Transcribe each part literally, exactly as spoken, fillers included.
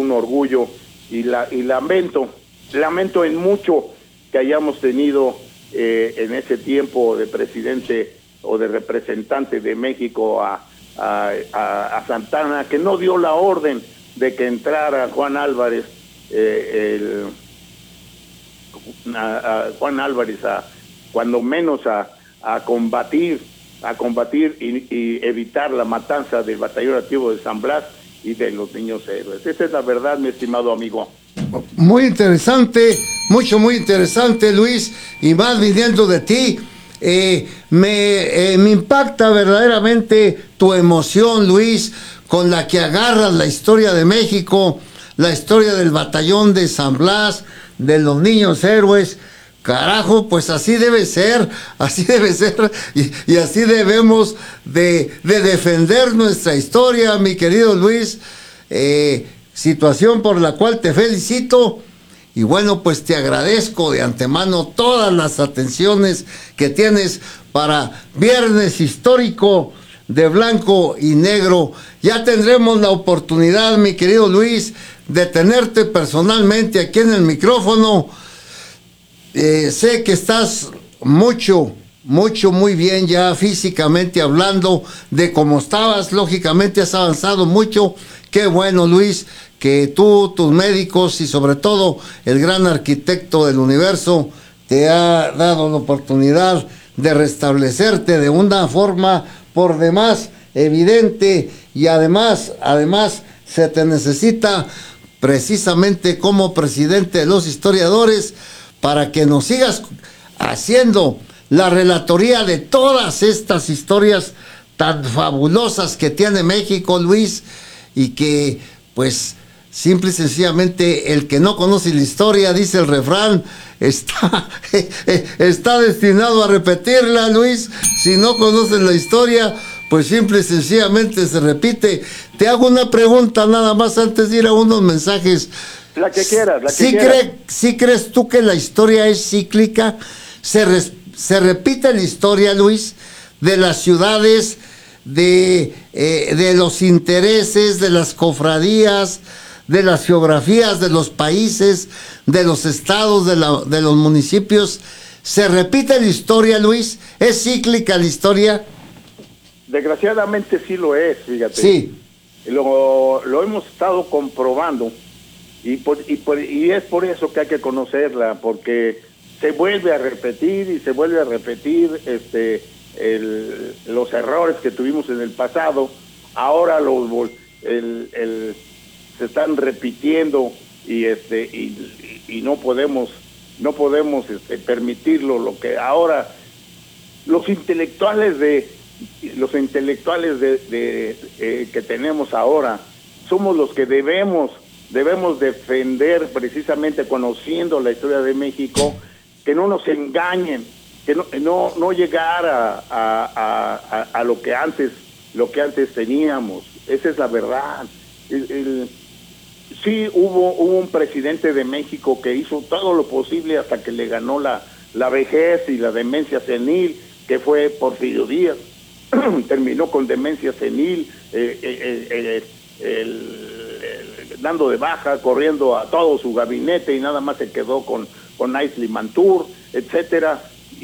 un orgullo y, la, y lamento, lamento en mucho que hayamos tenido eh, en ese tiempo de presidente o de representante de México a, a, a, a Santana, que no dio la orden de que entrara Juan Álvarez, eh, el, a, a Juan Álvarez a cuando menos a, a combatir, a combatir y, y evitar la matanza del batallón activo de San Blas y de los niños héroes. Esa es la verdad, mi estimado amigo. Muy interesante, mucho, muy interesante, Luis, y más viniendo de ti. Eh, me, eh, me impacta verdaderamente tu emoción, Luis, con la que agarras la historia de México, la historia del batallón de San Blas, de los niños héroes. Carajo, pues así debe ser, así debe ser, y, y así debemos de, de defender nuestra historia, mi querido Luis, eh, situación por la cual te felicito, y bueno, pues te agradezco de antemano todas las atenciones que tienes para Viernes Histórico de Blanco y Negro. Ya tendremos la oportunidad, mi querido Luis, de tenerte personalmente aquí en el micrófono. Eh, sé que estás mucho, mucho, muy bien ya físicamente hablando de cómo estabas, lógicamente has avanzado mucho. Qué bueno, Luis, que tú, tus médicos y sobre todo el gran arquitecto del universo te ha dado la oportunidad de restablecerte de una forma por demás evidente, y además, además se te necesita precisamente como presidente de los historiadores para que nos sigas haciendo la relatoría de todas estas historias tan fabulosas que tiene México, Luis, y que pues simple y sencillamente el que no conoce la historia, dice el refrán, está, está destinado a repetirla, Luis. Si no conoces la historia, pues simple y sencillamente se repite. Te hago una pregunta nada más antes de ir a unos mensajes. La que quieras, la que ¿Sí quieras. Cree, ¿Sí crees tú que la historia es cíclica? ¿Se, res, se repite la historia, Luis, de las ciudades, de, eh, de los intereses, de las cofradías, de las geografías, de los países, de los estados, de, la, de los municipios? ¿Se repite la historia, Luis? ¿Es cíclica la historia? Desgraciadamente sí lo es, fíjate. Sí. Lo, lo hemos estado comprobando. Y, por, y, por, y es por eso que hay que conocerla, porque se vuelve a repetir y se vuelve a repetir este, el, los errores que tuvimos en el pasado. Ahora los, el, el, se están repitiendo y este y, y no podemos no podemos este, permitirlo. Lo que ahora los intelectuales de los intelectuales de, de eh, que tenemos ahora somos los que debemos Debemos defender, precisamente conociendo la historia de México, que no nos engañen, que no no, no llegar a, a, a, a lo que antes lo que antes teníamos. Esa es la verdad. El, el, sí hubo, hubo un presidente de México que hizo todo lo posible hasta que le ganó la, la vejez y la demencia senil, que fue Porfirio Díaz. Terminó con demencia senil, eh, eh, eh, el dando de baja, corriendo a todo su gabinete y nada más se quedó con, con Aisli Mantur, etcétera,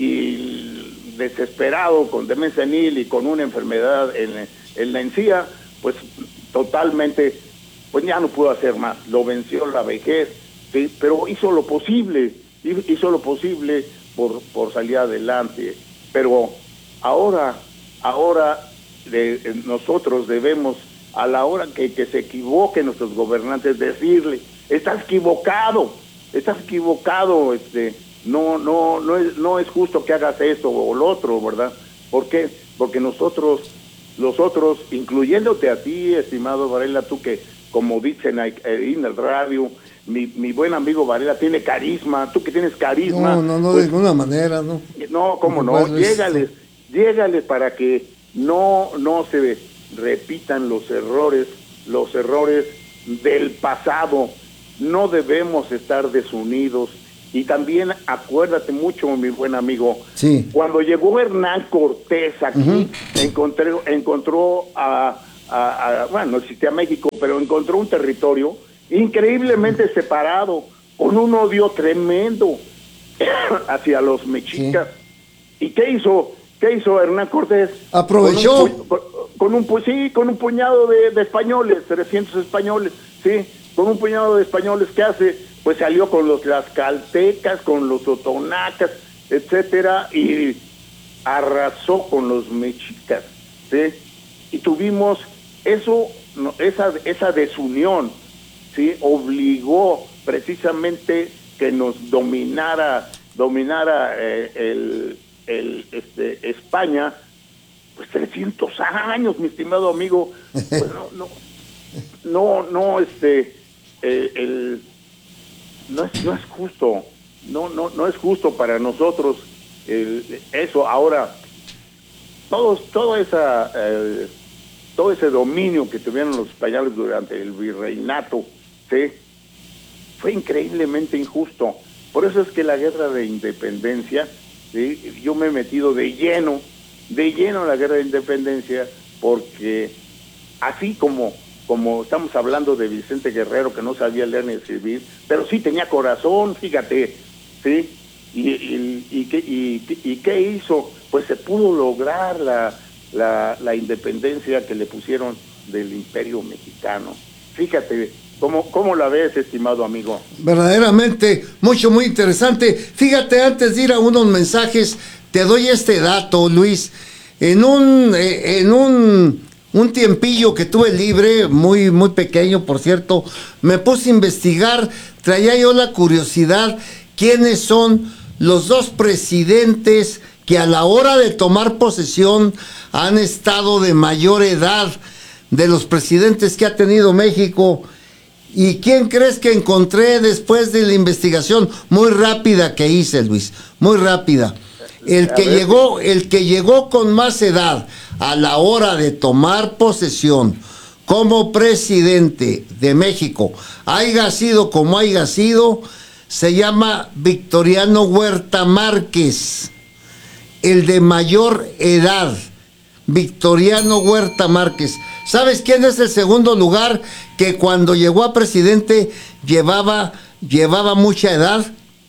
y desesperado, con demencia senil y con una enfermedad en, en la encía, pues totalmente, pues ya no pudo hacer más, lo venció la vejez, ¿sí? Pero hizo lo posible, hizo lo posible por, por salir adelante, pero ahora, ahora de, nosotros debemos, a la hora que, que se equivoquen nuestros gobernantes, decirle, estás equivocado, estás equivocado, este, no, no, no es, no es justo que hagas esto o lo otro, ¿verdad? ¿Por qué? Porque nosotros, nosotros, incluyéndote a ti, estimado Varela, tú que, como dicen ahí en el radio, mi, mi buen amigo Varela tiene carisma, tú que tienes carisma. No, no, no, pues, de ninguna manera, no. No, cómo no, no llégales, llégales para que no, no se repitan los errores, los errores del pasado. No debemos estar desunidos. Y también acuérdate mucho, mi buen amigo, sí. Cuando llegó Hernán Cortés aquí, uh-huh. encontró, encontró a, a, a, bueno, no existía México, pero encontró un territorio increíblemente separado, con un odio tremendo hacia los mexicas. Sí. ¿Y qué hizo? ¿Qué hizo Hernán Cortés? Aprovechó. Con un, con, con un, sí, con un puñado de, de españoles, trescientos españoles, sí, con un puñado de españoles, ¿qué hace? Pues salió con los tlaxcaltecas, con los totonacas, etcétera, y arrasó con los mexicas, ¿sí? Y tuvimos eso, no, esa, esa desunión, ¿sí? Obligó precisamente que nos dominara, dominara eh, el, el, este, España, pues trescientos años, mi estimado amigo. Pues no, no, no, no, este, eh, el, no es, no es justo, no, no, no es justo para nosotros el, eso. Ahora, todos, todo esa, eh, todo ese dominio que tuvieron los españoles durante el virreinato, ¿sí? Fue increíblemente injusto. Por eso es que la guerra de independencia, ¿sí? Yo me he metido de lleno, de lleno en la guerra de independencia, porque así como, como estamos hablando de Vicente Guerrero, que no sabía leer ni escribir, pero sí tenía corazón, fíjate, ¿sí? Y, y, y, ¿qué, y, y qué hizo? Pues se pudo lograr la, la, la independencia que le pusieron del Imperio Mexicano. Fíjate, ¿cómo, cómo la ves, estimado amigo? Verdaderamente, mucho, muy interesante. Fíjate, antes de ir a unos mensajes, te doy este dato, Luis. En un, eh, en un, un tiempillo que tuve libre, muy, muy pequeño, por cierto, me puse a investigar, traía yo la curiosidad, quiénes son los dos presidentes que a la hora de tomar posesión han estado de mayor edad de los presidentes que ha tenido México. ¿Y quién crees que encontré después de la investigación muy rápida que hice, Luis? Muy rápida. El que llegó, el que llegó con más edad a la hora de tomar posesión como presidente de México, haya sido como haya sido, se llama Victoriano Huerta Márquez, el de mayor edad, Victoriano Huerta Márquez. ¿Sabes quién es el segundo lugar que cuando llegó a presidente llevaba, llevaba mucha edad?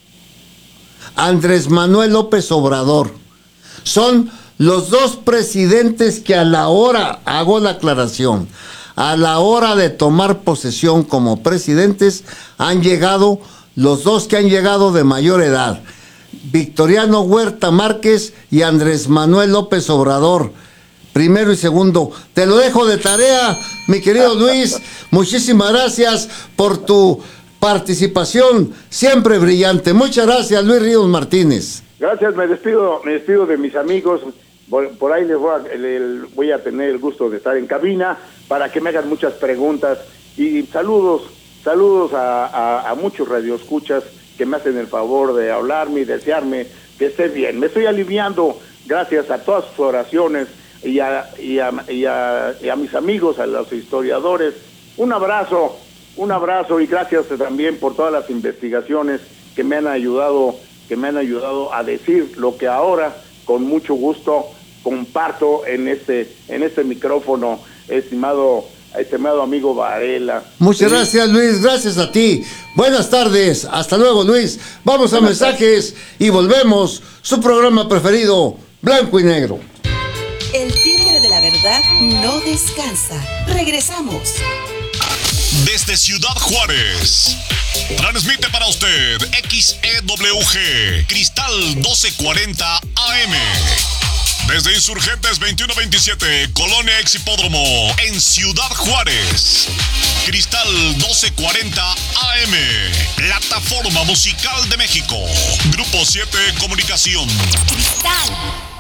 Andrés Manuel López Obrador. Son los dos presidentes que a la hora, hago la aclaración, a la hora de tomar posesión como presidentes, han llegado, los dos que han llegado de mayor edad, Victoriano Huerta Márquez y Andrés Manuel López Obrador, primero y segundo. Te lo dejo de tarea, mi querido Luis. Muchísimas gracias por tu participación, siempre brillante. Muchas gracias, Luis Ríos Martínez. Gracias, me despido, me despido de mis amigos. Por, por ahí les voy a, les voy a tener el gusto de estar en cabina para que me hagan muchas preguntas. Y saludos, saludos a, a, a muchos radioescuchas que me hacen el favor de hablarme y desearme que esté bien. Me estoy aliviando gracias a todas sus oraciones y a, y a, y a, y a mis amigos, a los historiadores. Un abrazo, un abrazo y gracias también por todas las investigaciones que me han ayudado, que me han ayudado a decir lo que ahora con mucho gusto comparto en este, en este micrófono, estimado, estimado amigo Varela. Muchas sí. gracias, Luis, gracias a ti. Buenas tardes, hasta luego, Luis. Vamos a Buenas mensajes tardes. Y volvemos. Su programa preferido, Blanco y Negro. El timbre de la verdad no descansa. Regresamos. Desde Ciudad Juárez, transmite para usted X E W G, Cristal doce cuarenta A M. Desde Insurgentes veintiuno veintisiete, Colonia Ex Hipódromo, en Ciudad Juárez. Cristal doce cuarenta A M, Plataforma Musical de México. Grupo siete Comunicación. Cristal.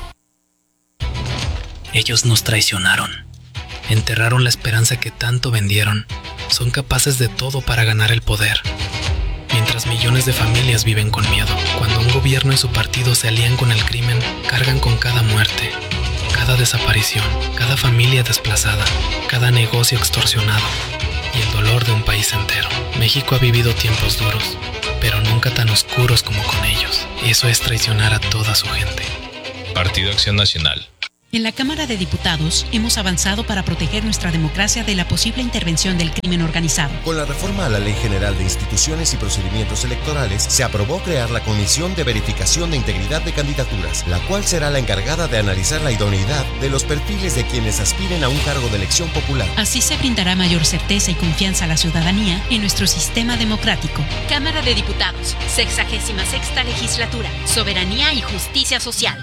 Ellos nos traicionaron. Enterraron la esperanza que tanto vendieron. Son capaces de todo para ganar el poder. Mientras millones de familias viven con miedo. Cuando un gobierno y su partido se alían con el crimen, cargan con cada muerte, cada desaparición, cada familia desplazada, cada negocio extorsionado y el dolor de un país entero. México ha vivido tiempos duros, pero nunca tan oscuros como con ellos. Eso es traicionar a toda su gente. Partido Acción Nacional. En la Cámara de Diputados hemos avanzado para proteger nuestra democracia de la posible intervención del crimen organizado. Con la reforma a la Ley General de Instituciones y Procedimientos Electorales, se aprobó crear la Comisión de Verificación de Integridad de Candidaturas, la cual será la encargada de analizar la idoneidad de los perfiles de quienes aspiren a un cargo de elección popular. Así se brindará mayor certeza y confianza a la ciudadanía en nuestro sistema democrático. Cámara de Diputados, sexagésima sexta legislatura, soberanía y justicia social.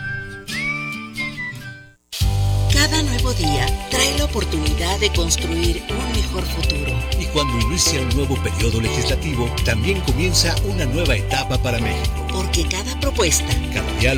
Cada nuevo día trae la oportunidad de construir un mejor futuro. Y cuando inicia un nuevo periodo legislativo, también comienza una nueva etapa para México. Porque cada propuesta, cada diálogo,